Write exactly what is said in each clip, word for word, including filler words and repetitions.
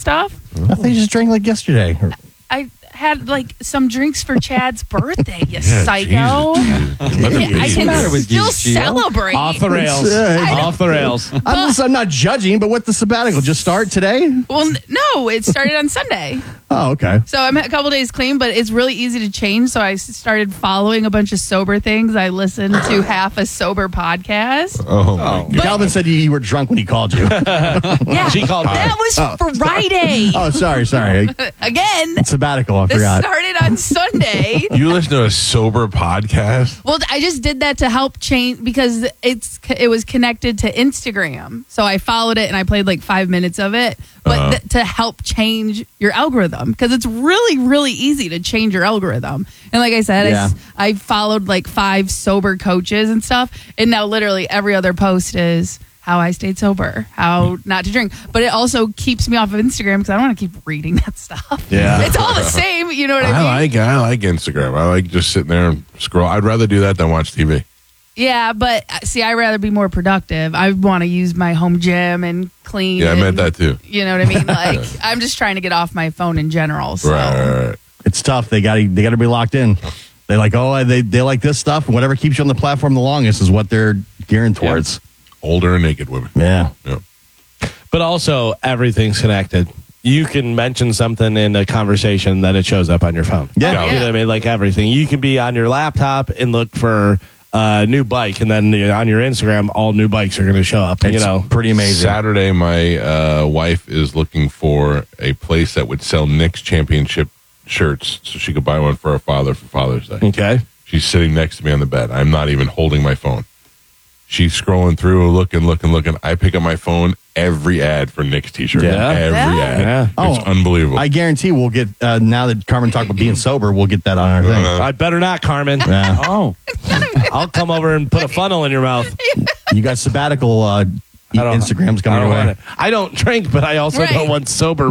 stuff. I think you just drank like yesterday. I had like some drinks for Chad's birthday, you Yeah, psycho. Jesus. I can matter with you, still Gio? celebrate. Off the rails. Yeah, Off the rails. I'm, just, I'm not judging, but what the sabbatical just start today? Well, n- no, it started on Sunday. Oh, okay. So I'm a couple days clean, but it's really easy to change. So I s- started following a bunch of sober things. I listened to half a sober podcast. Oh, my God. Calvin said you, you were drunk when he called you. Yeah, She called that was Friday. Oh, sorry, sorry. Again, Sabbatical, I this forgot. started on Sunday. You listen to a sober podcast? Well, I just did that to help change because it's it was connected to Instagram. So I followed it and I played like five minutes of it, but Uh-huh. th- to help change your algorithm because it's really, really easy to change your algorithm. And like I said, Yeah. I, I followed like five sober coaches and stuff, and now literally every other post is how I stayed sober, how not to drink. But it also keeps me off of Instagram because I don't want to keep reading that stuff. Yeah. It's all the same. You know what I, I mean? like I like Instagram. I like just sitting there and scroll. I'd rather do that than watch T V. Yeah, but uh, see, I'd rather be more productive. I want to use my home gym and clean. Yeah, I and, meant that too. You know what I mean? Like, I'm just trying to get off my phone in general. So. Right, right, right. It's tough. They got to they got to be locked in. They like, oh, they they like this stuff. Whatever keeps you on the platform the longest is what they're gearing towards. Older and naked women. Yeah. Yeah. But also, everything's connected. You can mention something in a conversation that it shows up on your phone. Yeah. Yeah. You know what I mean? Like everything. You can be on your laptop and look for a new bike, and then you know, on your Instagram, all new bikes are going to show up. It's you know, pretty amazing. Saturday, my uh, wife is looking for a place that would sell Knicks championship shirts so she could buy one for her father for Father's Day. okay. She's sitting next to me on the bed. I'm not even holding my phone. She's scrolling through, looking, looking, looking. I pick up my phone, every ad for Knicks t-shirt. Yeah. Every Yeah. ad. Yeah. It's Oh, unbelievable. I guarantee we'll get, uh, now that Carmen talked about being sober, we'll get that on our thing. Uh, I'd better not, Carmen. Yeah. Oh, I'll come over and put a funnel in your mouth. You got sabbatical uh, I don't- Instagrams I coming don't your want way. it. I don't drink, but I also Right. don't want sober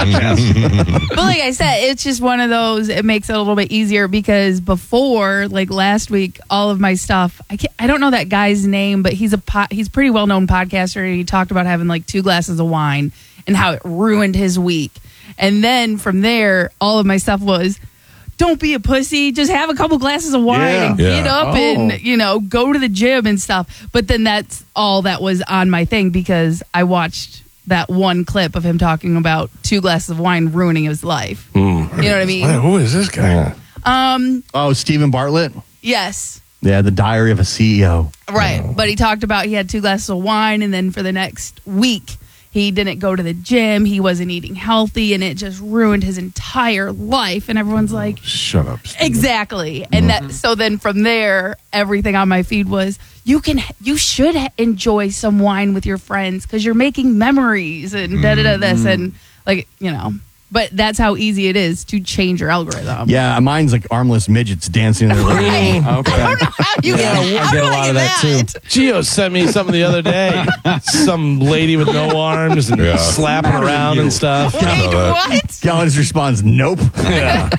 podcasts. But like I said, it's just one of those. It makes it a little bit easier because before, like last week, all of my stuff. I can't, I don't know that guy's name, but he's a po- he's a pretty well known podcaster. And he talked about having like two glasses of wine and how it ruined his week. And then from there, all of my stuff was, don't be a pussy. Just have a couple glasses of wine Yeah. and Yeah. get up Oh. and, you know, go to the gym and stuff. But then that's all that was on my thing because I watched that one clip of him talking about two glasses of wine ruining his life. You know what I mean? Wait, who is this guy? Um, Oh, Stephen Bartlett? yes. Yeah, the Diary of a C E O. Right. But he talked about he had two glasses of wine and then for the next week he didn't go to the gym, he wasn't eating healthy, and it just ruined his entire life. And everyone's like, Shut up. Steve. exactly. And that so then from there, everything on my feed was you can you should enjoy some wine with your friends because you're making memories and da da da this and like you know. But that's how easy it is to change your algorithm. Yeah, mine's like armless midgets dancing in their living room. Right. okay. I don't know how you Yeah, get, I how get do a I lot get of that, too. Gio sent me something the other day. Some lady with no arms and Yeah. slapping around and stuff. Wait, that. what? Calvin's responds, nope. Yeah.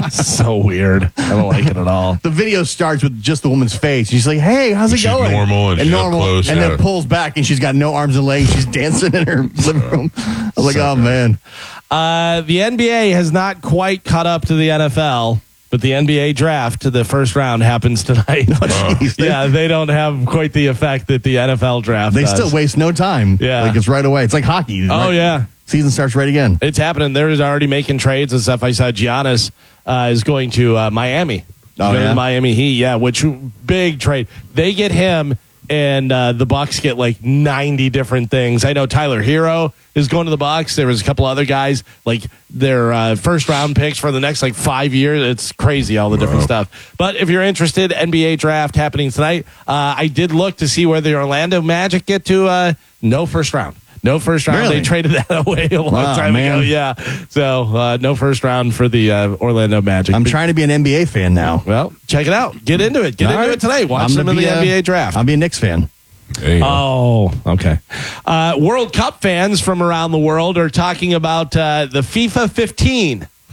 So weird. I don't like it at all. The video starts with just the woman's face. She's like, hey, how's it She's going? normal and she's up normal. close, and yeah. then pulls back and she's got no arms and legs. She's dancing in her living room. I was like, oh, man. Uh, the N B A has not quite caught up to the N F L, but the N B A draft to the first round happens tonight. Jeez, they- Yeah, they don't have quite the effect that the N F L draft They does. still waste no time. Yeah. Like it's right away. It's like hockey. Oh, right? yeah. Season starts right again. It's happening. They're already making trades and stuff. I saw Giannis uh, is going to uh, Miami. He's Oh, going to yeah? the Miami Heat, yeah, which big trade. They get him, and uh, the Bucks get like ninety different things. I know Tyler Hero is going to the Bucks. There was a couple other guys, like their uh, first round picks for the next like five years. It's crazy, all the different Wow. stuff. But if you're interested, N B A draft happening tonight. Uh, I did look to see where the Orlando Magic get to. Uh, no first round. No first round. Really? They traded that away a long Wow, time man. ago. Yeah. So uh, no first round for the uh, Orlando Magic. I'm But- trying to be an N B A fan now. Well, check it out. Get into it. Get All into right. it tonight. Watch I'm some gonna of the be N B A draft. I'll be a Knicks fan. There you go. Oh, okay. Uh, World Cup fans from around the world are talking about uh, the FIFA fifteen.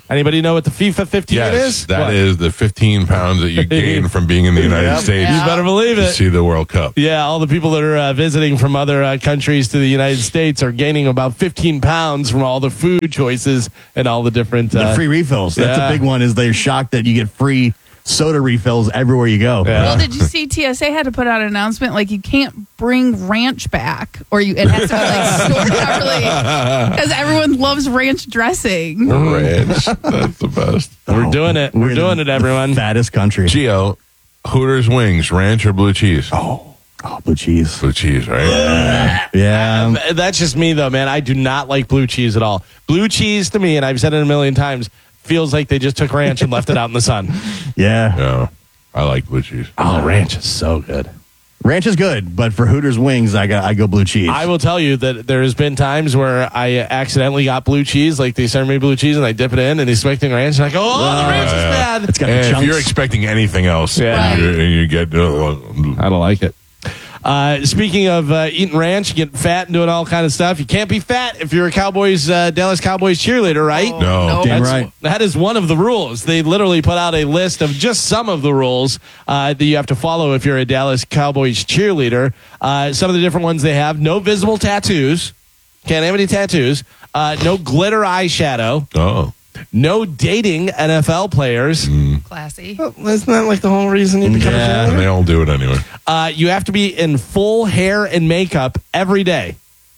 Anybody know what the FIFA fifteen Yes, is? that What? is the fifteen pounds that you gain from being in the United Yep. States You better believe to it. see the World Cup. Yeah, all the people that are uh, visiting from other uh, countries to the United States are gaining about fifteen pounds from all the food choices and all the different. Uh, The free refills. That's yeah. a big one. Is they're shocked that you get free soda refills everywhere you go. Yeah. Well, did you see T S A had to put out an announcement like you can't bring ranch back, or you it has to be like stored properly because everyone loves ranch dressing. Ranch. That's the best. We're doing it. We're, We're doing the- it, everyone. The fattest country. Gio, Hooters wings, ranch or blue cheese? Oh, oh, blue cheese. Blue cheese, right? Yeah. That's just me, though, man. I do not like blue cheese at all. Blue cheese to me, and I've said it a million times, feels like they just took ranch and left it out in the sun. Yeah. Yeah. I like blue cheese. Oh, ranch is so good. Ranch is good, but for Hooters wings, I got I go blue cheese. I will tell you that there has been times where I accidentally got blue cheese, like they serve me blue cheese and I dip it in and they expecting ranch and I go, oh, the ranch is yeah. bad. It's got the And if chunks. you're expecting anything else, Yeah. you, you get. Uh, I don't like it. Uh, speaking of uh, eating ranch, getting fat and doing all kind of stuff, you can't be fat if you're a Cowboys, uh, Dallas Cowboys cheerleader, right? no. Nope. Damn That's- right. That is one of the rules. They literally put out a list of just some of the rules uh, that you have to follow if you're a Dallas Cowboys cheerleader. Uh, some of the different ones they have: no visible tattoos, can't have any tattoos. Uh, no glitter eyeshadow. Oh. No dating N F L players. Classy. Well, isn't that like the whole reason you become Yeah. a And they cheerleader? all do it anyway. Uh, you have to be in full hair and makeup every day.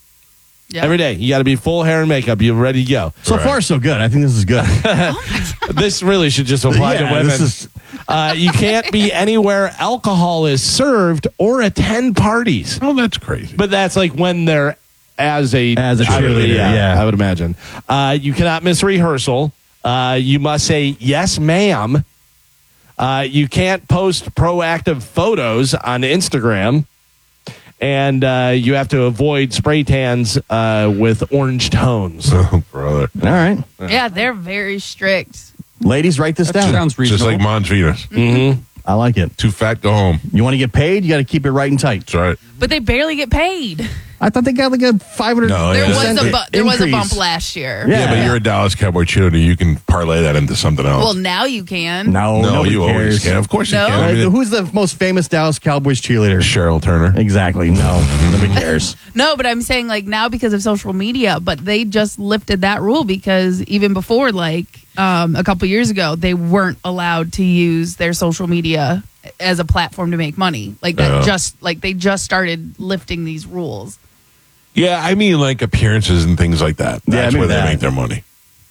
Yeah. Every day. You got to be full hair and makeup. You're ready to go. so Right. far, so good. I think this is good. This really should just apply to Yeah, women. this is- Uh, you can't be anywhere alcohol is served or attend parties. Oh, that's crazy. But that's like when they're as a As a I would- cheerleader, yeah. I would imagine. Uh, you cannot miss rehearsal. Uh, you must say yes, ma'am. Uh, you can't post proactive photos on Instagram, and uh, you have to avoid spray tans uh, with orange tones. Oh, brother. All right. Yeah, they're very strict. Ladies, write this down. Sounds Just reasonable. like Mons Venus. Mm-hmm. I like it. Too fat, go home. You want to get paid? You got to keep it right and tight. That's right. But they barely get paid. I thought they got like a five hundred. No, There yeah. was a bu- there was a increase. bump last year. Yeah. Yeah, but you're a Dallas Cowboy cheerleader. You can parlay that into something else. Well, now you can. No, no, nobody you cares. always can. Of course No? you can. I Uh, mean, who's the most famous Dallas Cowboys cheerleader? Cheryl Turner. Exactly. No, nobody cares. No, but I'm saying like now because of social media, but they just lifted that rule because even before like um, a couple years ago, they weren't allowed to use their social media as a platform to make money. Like that Yeah. just like they just started lifting these rules. Yeah, I mean like appearances and things like that. Yeah, I That's mean where they that. make their money.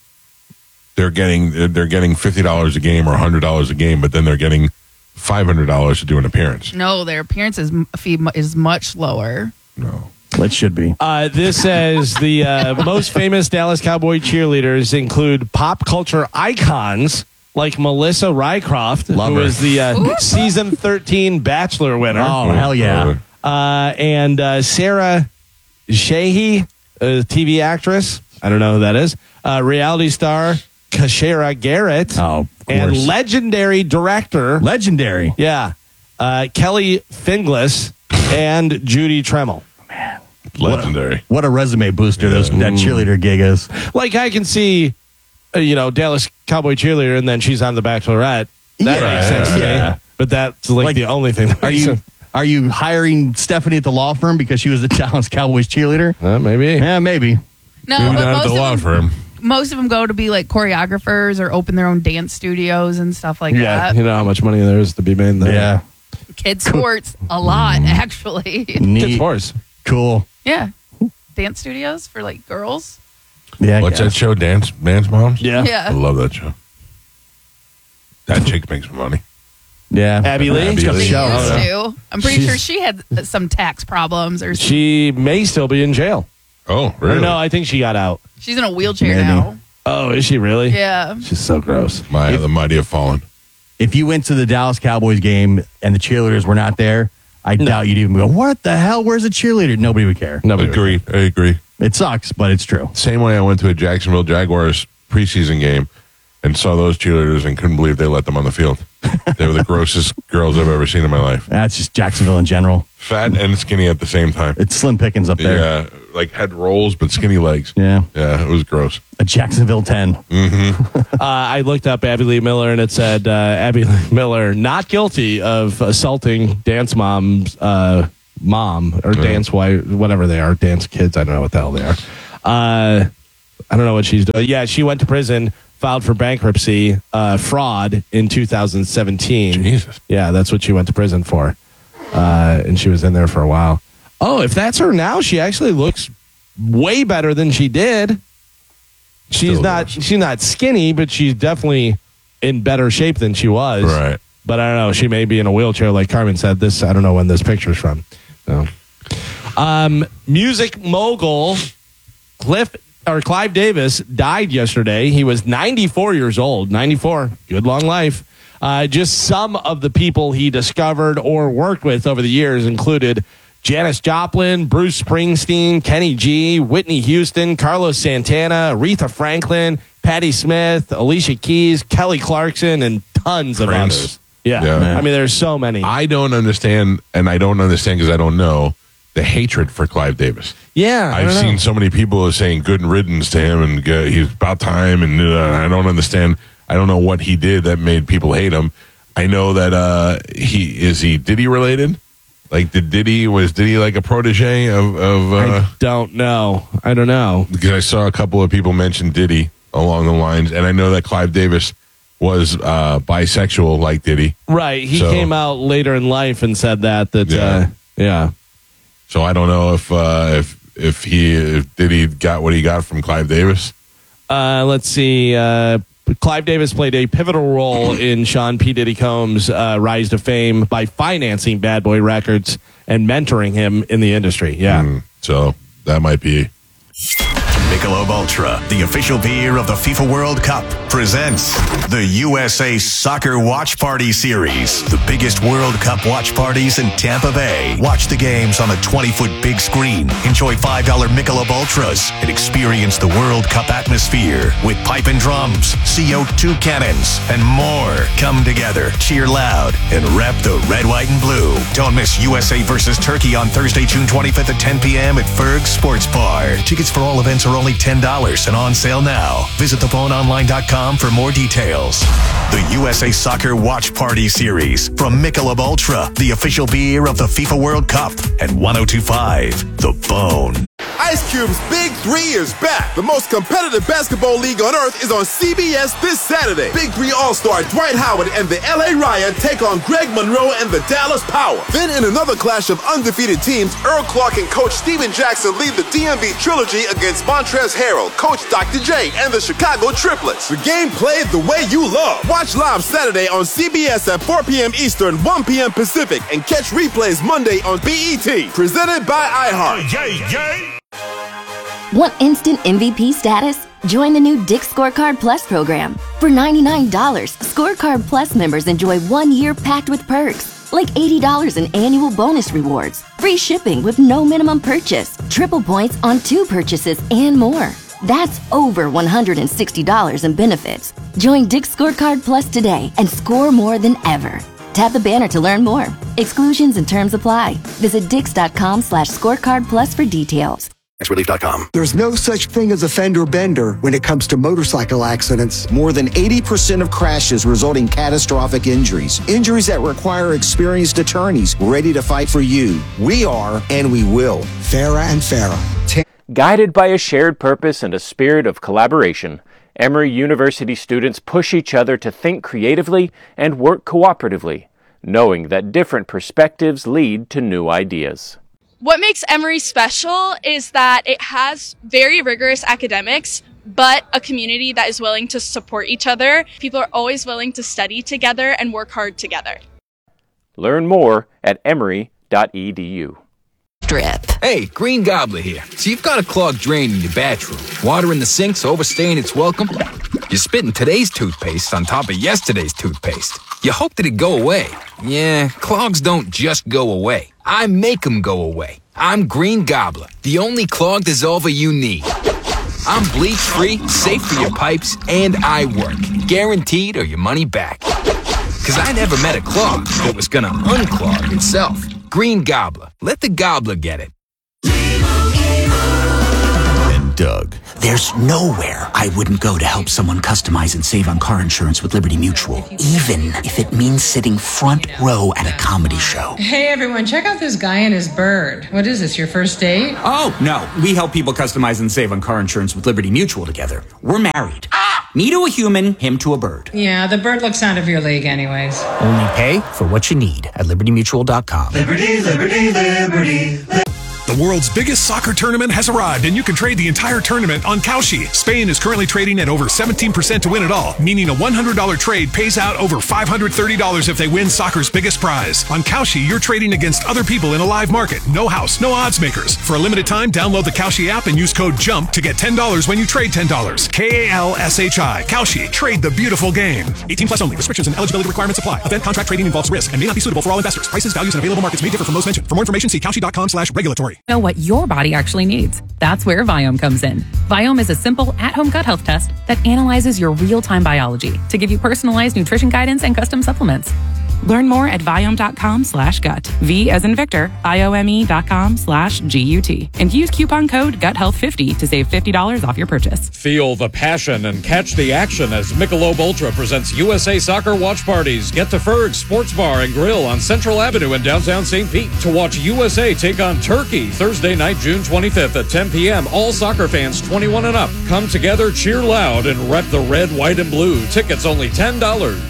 They're getting they're getting fifty dollars a game or a hundred dollars a game, but then they're getting five hundred dollars to do an appearance. No, their appearances m- fee mu- is much lower. No. Well, it should be. Uh, this says the uh, most famous Dallas Cowboy cheerleaders include pop culture icons like Melissa Rycroft, Love who her. is the uh, Ooh. season thirteen Bachelor winner, Oh, hell yeah. uh, and uh, Sarah Shahi, a T V actress. I don't know who that is. Uh, reality star Kashera Garrett, Oh, of and course. legendary director, Legendary. yeah, uh, Kelly Finglas and Judy Tremmel. Legendary. What a resume booster those, that cheerleader gig is. Like I can see, uh, you know, Dallas Cowboy cheerleader, and then she's on the Bachelorette. That Yeah, makes sense to yeah. me. But that's like, Like, the only thing. That Are makes you sense. are you hiring Stephanie at the law firm because she was the Dallas Cowboys cheerleader? Uh, maybe. Yeah, maybe. No, Maybe but not at most the of law them, firm. most of them go to be like choreographers or open their own dance studios and stuff like Yeah, that. you know how much money there is to be made there. Yeah. Kid sports a lot actually. Good Neat. horse. Cool. Yeah, dance studios for like girls. Yeah. I What's that guess. show? Dance Dance Moms? Yeah. I Yeah, love that show. That chick makes money. Yeah. Abby Lee? Abby She's got a Lee. show. used Oh, to. I'm pretty She's- sure she had some tax problems or something. She may still be in jail. Oh, Or really? no, I think she got out. She's in a wheelchair Maybe. now. Oh, is she really? Yeah. She's so gross. My, the mighty have fallen. If you went to the Dallas Cowboys game and the cheerleaders were not there, I doubt you'd even go, what the hell? Where's the cheerleader? Nobody would care. Nobody would. Agree. I agree. It sucks, but it's true. Same way I went to a Jacksonville Jaguars preseason game and saw those cheerleaders and couldn't believe they let them on the field. They were the grossest girls I've ever seen in my life. That's just Jacksonville in general. Fat and skinny at the same time. It's slim pickings up there. Yeah, like had rolls but skinny legs. Yeah. Yeah, it was gross. A Jacksonville ten. uh, I looked up Abby Lee Miller, and it said uh, Abby Lee Miller not guilty of assaulting dance mom's uh, mom or Yeah. dance wife, whatever they are, dance kids. I don't know what the hell they are. Uh, I don't know what she's doing. Yeah, she went to prison, filed for bankruptcy, uh, fraud in two thousand seventeen. Jesus. Yeah, that's what she went to prison for, uh, and she was in there for a while. Oh, if that's her now, she actually looks way better than she did. She's Still not does. she's not skinny, but she's definitely in better shape than she was. Right. But I don't know. She may be in a wheelchair, like Carmen said. This I don't know when this picture's from. So, um, music mogul Cliff or Clive Davis died yesterday. He was ninety-four years old. ninety-four, good long life. Uh, just some of the people he discovered or worked with over the years included Janis Joplin, Bruce Springsteen, Kenny G, Whitney Houston, Carlos Santana, Aretha Franklin, Patti Smith, Alicia Keys, Kelly Clarkson, and tons of Prince. others. Yeah. Yeah. I mean, there's so many. I don't understand, and I don't understand because I don't know the hatred for Clive Davis. yeah. I I've don't seen know. so many people saying good riddance to him, and uh, he's about time, and uh, I don't understand. I don't know what he did that made people hate him. I know that uh, he is he Diddy related. Like, did Diddy, was Diddy like a protege of, of uh, I don't know. I don't know. because I saw a couple of people mention Diddy along the lines, and I know that Clive Davis was uh, bisexual like Diddy. Right. He So- came out later in life and said that. That Yeah. uh, yeah. So I don't know if uh, if if he if Diddy got what he got from Clive Davis. Uh, let's see. Uh, Clive Davis played a pivotal role in Sean P. Diddy Combs' uh, rise to fame by financing Bad Boy Records and mentoring him in the industry. Yeah. Mm, so that might be. Michelob Ultra, the official beer of the FIFA World Cup, presents the U S A Soccer Watch Party Series, the biggest World Cup watch parties in Tampa Bay. Watch the games on a twenty-foot big screen, enjoy five dollar Michelob Ultras, and experience the World Cup atmosphere with pipe and drums, C O two cannons, and more. Come together, cheer loud, and rep the red, white, and blue. Don't miss U S A versus Turkey on Thursday, June twenty-fifth at ten p.m. at Ferg's Sports Bar. Tickets for all events are only ten dollars and on sale now. Visit the phone online dot com for more details. The U S A Soccer Watch Party Series from Michelob Ultra, the official beer of the FIFA World Cup, and one oh two point five The Bone. Ice Cube's Big Three is back. The most competitive basketball league on earth is on C B S this Saturday. Big Three All-Star Dwight Howard and the L A Riot take on Greg Monroe and the Dallas Power. Then in another clash of undefeated teams, Earl Clark and Coach Steven Jackson lead the D M V Trilogy against Montrezl Harrell, Coach Doctor J, and the Chicago Triplets. The game played the way you love. Watch live Saturday on C B S at four p.m. Eastern, one p.m. Pacific, and catch replays Monday on B E T. Presented by iHeart. Want instant M V P status? Join the new Dick's Scorecard Plus program. For ninety-nine dollars, Scorecard Plus members enjoy one year packed with perks, like eighty dollars in annual bonus rewards, free shipping with no minimum purchase, triple points on two purchases, and more. That's over one hundred sixty dollars in benefits. Join Dick's Scorecard Plus today and score more than ever. Tap the banner to learn more. Exclusions and terms apply. Visit dix.com slash scorecard plus for details. Relief dot com. There's no such thing as a fender bender when it comes to motorcycle accidents. More than eighty percent of crashes result in catastrophic injuries. Injuries that require experienced attorneys ready to fight for you. We are, and we will. Farah and Farah. Guided by a shared purpose and a spirit of collaboration, Emory University students push each other to think creatively and work cooperatively, knowing that different perspectives lead to new ideas. What makes Emory special is that it has very rigorous academics, but a community that is willing to support each other. People are always willing to study together and work hard together. Learn more at emory dot e d u. Drip. Hey, Green Gobbler here. So you've got a clogged drain in your bathroom. Water in the sink's overstaying its welcome. You're spitting today's toothpaste on top of yesterday's toothpaste. You hope that it go away. Yeah, clogs don't just go away. I make them go away. I'm Green Gobbler, the only clog dissolver you need. I'm bleach-free, safe for your pipes, and I work. Guaranteed or your money back. Because I never met a clog that was gonna unclog itself. Green Gobbler. Let the gobbler get it. And Doug. There's nowhere I wouldn't go to help someone customize and save on car insurance with Liberty Mutual, even if it means sitting front row at a comedy show. Hey everyone, check out this guy and his bird. What is this, your first date? Oh, no. We help people customize and save on car insurance with Liberty Mutual together. We're married. Me to a human, him to a bird. Yeah, the bird looks out of your league anyways. Only pay for what you need at liberty mutual dot com. Liberty, liberty, liberty. The world's biggest soccer tournament has arrived, and you can trade the entire tournament on Kalshi. Spain is currently trading at over seventeen percent to win it all, meaning a one hundred dollars trade pays out over five hundred thirty dollars if they win soccer's biggest prize. On Kalshi, you're trading against other people in a live market. No house, no odds makers. For a limited time, download the Kalshi app and use code JUMP to get ten dollars when you trade ten dollars. K A L S H I. Kalshi. Trade the beautiful game. eighteen plus only. Restrictions and eligibility requirements apply. Event contract trading involves risk and may not be suitable for all investors. Prices, values, and available markets may differ from those mentioned. For more information, see kalshi.com slash regulatory. Know what your body actually needs. That's where Viome comes in. Viome is a simple at-home gut health test that analyzes your real-time biology to give you personalized nutrition guidance and custom supplements. Learn more at Viome.com slash gut. V as in Victor, I-O-M-E dot com slash G-U-T. And use coupon code gut health fifty to save fifty dollars off your purchase. Feel the passion and catch the action as Michelob Ultra presents U S A Soccer Watch Parties. Get to Ferg's Sports Bar and Grill on Central Avenue in downtown Saint Pete to watch U S A take on Turkey Thursday night, June twenty-fifth at ten p.m. All soccer fans twenty-one and up. Come together, cheer loud, and rep the red, white, and blue. Tickets only ten dollars.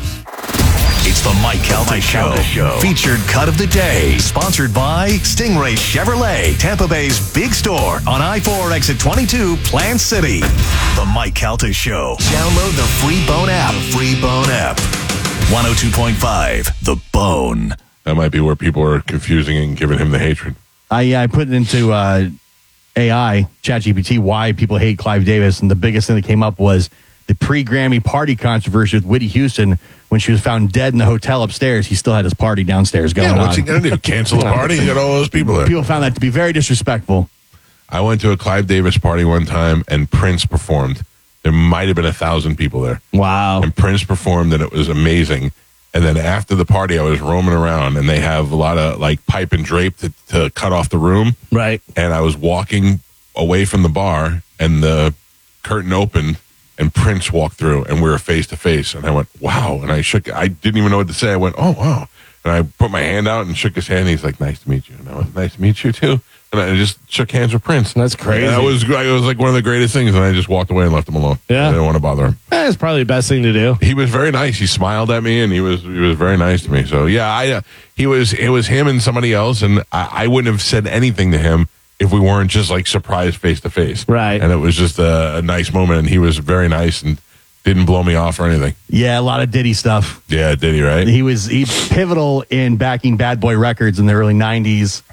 It's the Mike Calta Show. Show. Featured cut of the day. Sponsored by Stingray Chevrolet, Tampa Bay's big store on I four exit twenty-two, Plant City. The Mike Calta Show. Download the free Bone app. The free Bone app. one oh two point five, The Bone. That might be where people are confusing and giving him the hatred. I yeah, I put it into uh, A I, ChatGPT, why people hate Clive Davis, and the biggest thing that came up was the pre-Grammy party controversy with Whitney Houston. When she was found dead in the hotel upstairs, he still had his party downstairs going on. Yeah, what's he going to do? Cancel the party? He got all those people there. People found that to be very disrespectful. I went to a Clive Davis party one time, and Prince performed. There might have been a thousand people there. Wow. And Prince performed, and it was amazing. And then after the party, I was roaming around, and they have a lot of, like, pipe and drape to, to cut off the room. Right. And I was walking away from the bar, and the curtain opened, and Prince walked through, and we were face to face. And I went, wow. And I shook, I didn't even know what to say. I went, oh, wow. And I put my hand out and shook his hand. And he's like, nice to meet you. And I went, nice to meet you too. And I just shook hands with Prince. That's crazy. And that was, it was like one of the greatest things. And I just walked away and left him alone. Yeah. I didn't want to bother him. That's probably the best thing to do. He was very nice. He smiled at me, and he was he was very nice to me. So yeah, I uh, he was it was him and somebody else, and I, I wouldn't have said anything to him if we weren't just like surprised face to face. Right. And it was just a, a nice moment, and he was very nice and didn't blow me off or anything. Yeah, a lot of Diddy stuff. Yeah, Diddy, right? He was he pivotal in backing Bad Boy Records in the early nineties.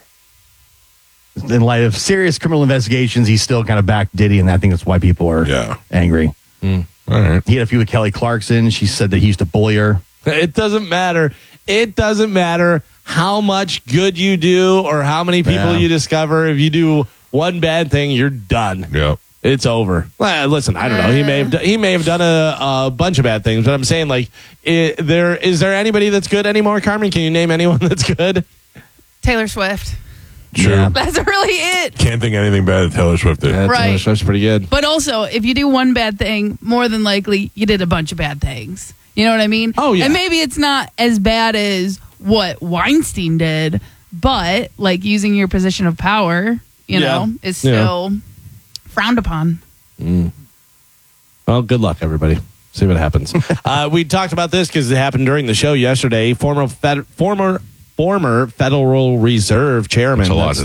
In light of serious criminal investigations, he still kind of backed Diddy, and I think that's why people are yeah. angry. Mm. All right. He had a few with Kelly Clarkson. She said that he used to bully her. It doesn't matter. It doesn't matter how much good you do or how many people Yeah. you discover. If you do one bad thing, you're done. Yeah. It's over. Well, listen, I don't know. He may have done, he may have done a, a bunch of bad things, but I'm saying, like, it, there is there anybody that's good anymore, Carmen? Can you name anyone that's good? Taylor Swift. Sure. Yeah. That's really it. Can't think anything bad that Taylor Swift did. Yeah, Right. Taylor Swift's pretty good. But also, if you do one bad thing, more than likely you did a bunch of bad things. You know what I mean? Oh, yeah. And maybe it's not as bad as what Weinstein did, but like using your position of power, you Yeah. know, is Yeah. still frowned upon. Mm. Well, good luck, everybody. See what happens. uh, we talked about this because it happened during the show yesterday. Former fed, former former Federal Reserve Chairman. That's a lot That's, to